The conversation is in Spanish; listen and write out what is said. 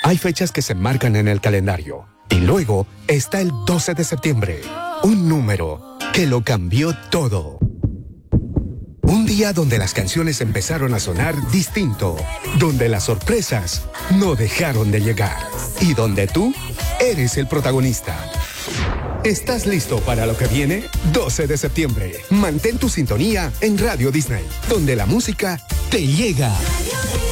Hay fechas que se marcan en el calendario. Y luego está el 12 de septiembre. Un número que lo cambió todo. Un día donde las canciones empezaron a sonar distinto. Donde las sorpresas no dejaron de llegar. Y donde tú eres el protagonista. ¿Estás listo para lo que viene? 12 de septiembre. Mantén tu sintonía en Radio Disney, donde la música te llega.